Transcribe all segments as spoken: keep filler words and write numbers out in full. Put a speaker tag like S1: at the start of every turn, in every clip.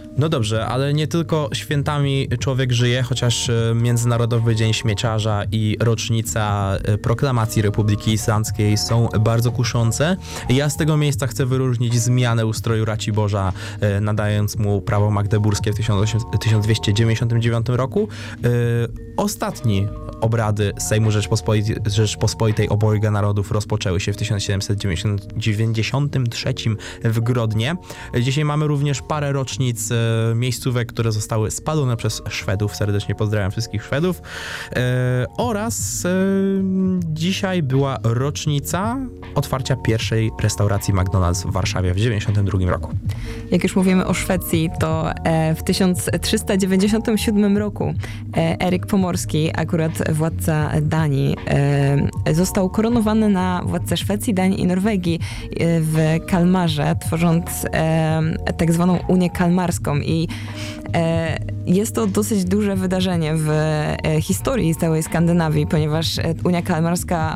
S1: No dobrze, ale nie tylko świętami człowiek żyje, chociaż Międzynarodowy Dzień Śmieciarza i rocznica proklamacji Republiki Islandzkiej są bardzo kuszące. Ja z tego miejsca chcę wyróżnić zmianę ustroju Raciborza, nadając mu prawo magdeburskie w tysiąc dwieście dziewięćdziesiątym dziewiątym roku. Ostatni obrady Sejmu Rzeczpospolitej, Rzeczpospolitej Obojga Narodów rozpoczęły się w tysiąc siedemset dziewięćdziesiątym trzecim w Grodnie. Dzisiaj mamy również parę rocznic miejscówek, które zostały spalone przez Szwedów. Serdecznie pozdrawiam wszystkich Szwedów. E, oraz e, dzisiaj była rocznica otwarcia pierwszej restauracji McDonald's w Warszawie w dziewięćdziesiątym drugim roku.
S2: Jak już mówimy o Szwecji, to e, w tysiąc trzysta dziewięćdziesiątym siódmym roku e, Eryk Pomorski, akurat władca Danii, e, został koronowany na władcę Szwecji, Danii i Norwegii e, w Kalmarze, tworząc e, tak zwaną Unię Kalmarską. I e, jest to dosyć duże wydarzenie w e, historii całej Skandynawii, ponieważ e, Unia Kalmarska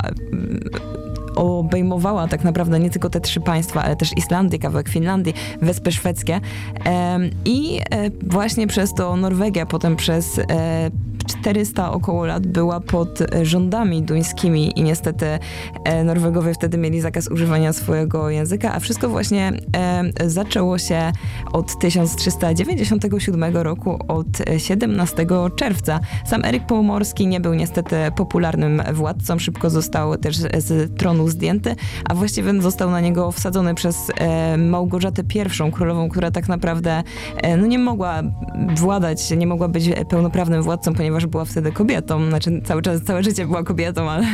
S2: e, obejmowała tak naprawdę nie tylko te trzy państwa, ale też Islandię, kawałek Finlandii, Wyspy Szwedzkie. E, I e, właśnie przez to Norwegia potem przez e, czterysta około lat była pod rządami duńskimi i niestety e, Norwegowie wtedy mieli zakaz używania swojego języka, a wszystko właśnie e, zaczęło się od tysiąc trzysta dziewięćdziesiątego siódmego roku, od siedemnastego czerwca. Sam Eryk Pomorski nie był niestety popularnym władcą, szybko został też z tronu zdjęty, a właściwie został na niego wsadzony przez e, Małgorzatę I, królową, która tak naprawdę e, no nie mogła władać, nie mogła być pełnoprawnym władcą, ponieważ była wtedy kobietą, znaczy cały czas, całe życie była kobietą, ale,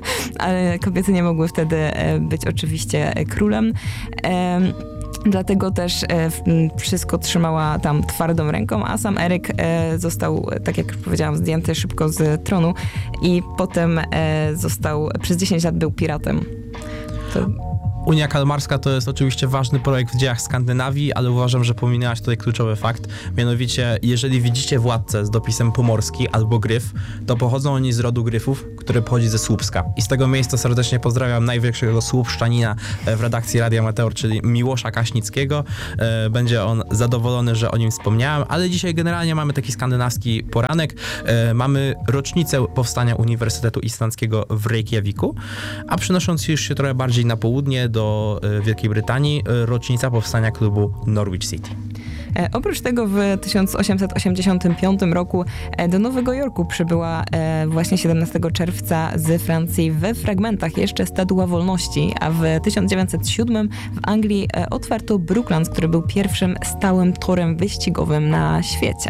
S2: ale kobiety nie mogły wtedy być oczywiście królem. E, Dlatego też e, wszystko trzymała tam twardą ręką, a sam Eryk e, został, tak jak powiedziałam, zdjęty szybko z tronu i potem e, został, przez dziesięć lat był piratem. To...
S1: Unia Kalmarska to jest oczywiście ważny projekt w dziejach Skandynawii, ale uważam, że pominęłaś tutaj kluczowy fakt. Mianowicie, jeżeli widzicie władcę z dopisem Pomorski albo Gryf, to pochodzą oni z rodu Gryfów, który pochodzi ze Słupska. I z tego miejsca serdecznie pozdrawiam największego słupszczanina w redakcji Radia Meteor, czyli Miłosza Kaśnickiego. Będzie on zadowolony, że o nim wspomniałem, ale dzisiaj generalnie mamy taki skandynawski poranek. Mamy rocznicę powstania Uniwersytetu Islandzkiego w Reykjaviku, a przenosząc już się trochę bardziej na południe, do Wielkiej Brytanii, rocznica powstania klubu Norwich City.
S2: E, oprócz tego w tysiąc osiemset osiemdziesiątym piątym roku e, do Nowego Jorku przybyła e, właśnie siedemnastego czerwca z Francji we fragmentach jeszcze Statua Wolności, a w tysiąc dziewięćset siódmym w Anglii e, otwarto Brooklands, który był pierwszym stałym torem wyścigowym na świecie.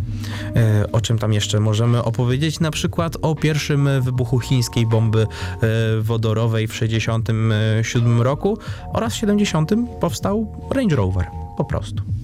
S1: O czym tam jeszcze możemy opowiedzieć? Na przykład o pierwszym wybuchu chińskiej bomby wodorowej w sześćdziesiątym siódmym roku oraz w siedemdziesiątym powstał Range Rover. Po prostu.